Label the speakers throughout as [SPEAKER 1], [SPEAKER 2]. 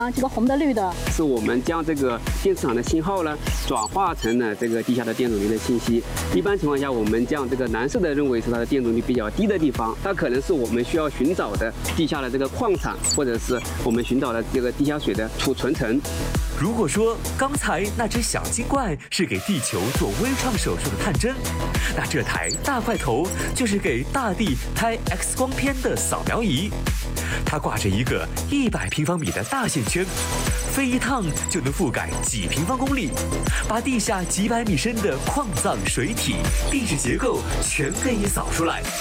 [SPEAKER 1] 这个红的绿的
[SPEAKER 2] 是我们将这个电磁场的信号呢转化成了这个地下的电阻力的信息。一般情况下，我们将这个蓝色的认为是它的电阻力比较低的地方，它可能是我们需要寻找的地下的这个矿产，或者是我们寻找的这个地下水的储存层。
[SPEAKER 3] 如果说刚才那只小精怪是给地球做微创手术的探针，那这台大块头就是给大地拍 X 光片的扫描仪。它挂着一个100平方米的大线圈，飞一趟就能覆盖几平方公里，把地下几百米深的矿藏、水体、地质结构全给你扫出来。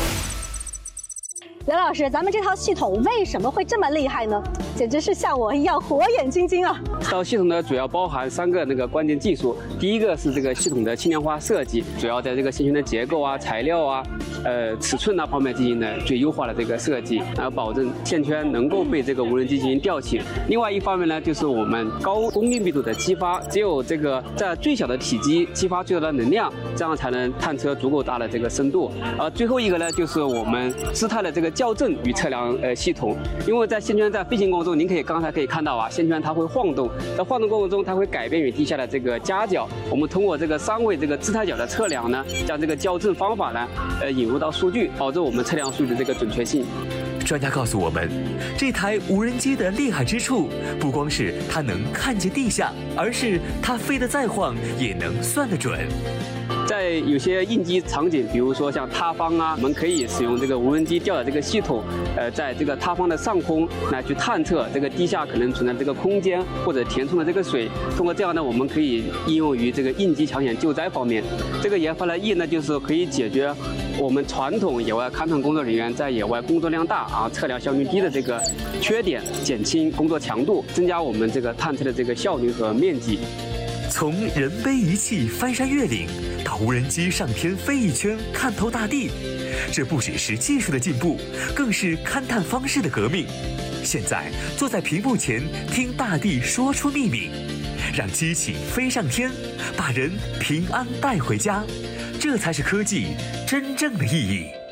[SPEAKER 1] 刘老师，咱们这套系统为什么会这么厉害呢？简直是像我一样火眼金睛啊！
[SPEAKER 2] 这套系统呢，主要包含3个关键技术。第一个是这个系统的轻量化设计，主要在这个线圈的结构啊、材料啊、尺寸方面进行了最优化的这个设计，然后保证线圈能够被这个无人机进行吊起。另外一方面呢，就是我们高功率密度的激发，只有这个在最小的体积激发最大的能量，这样才能探测足够大的这个深度。最后一个呢，就是我们姿态的这个校正与测量系统。因为在线圈在飞行过程中，您刚才可以看到啊，线圈它会晃动，在晃动过程中它会改变与地下的这个夹角。我们通过这个3位这个姿态角的测量呢，将这个校正方法呢引入到数据，保证我们测量数据的这个准确性。
[SPEAKER 3] 专家告诉我们，这台无人机的厉害之处，不光是它能看见地下，而是它飞得再晃也能算得准。
[SPEAKER 2] 在有些应急场景，比如说像塌方啊，我们可以使用这个无人机吊的这个系统，在这个塌方的上空来去探测这个地下可能存在这个空间或者填充的这个水。通过这样呢，我们可以应用于这个应急抢险救灾方面。这个研发的意义呢，就是可以解决我们传统野外勘探工作人员在野外工作量大啊、测量效率低的这个缺点，减轻工作强度，增加我们这个探测的这个效率和面积。
[SPEAKER 3] 从人背仪器翻山越岭，到无人机上天飞一圈看透大地，这不只是技术的进步，更是勘探方式的革命。现在坐在屏幕前听大地说出秘密，让机器飞上天，把人平安带回家，这才是科技真正的意义。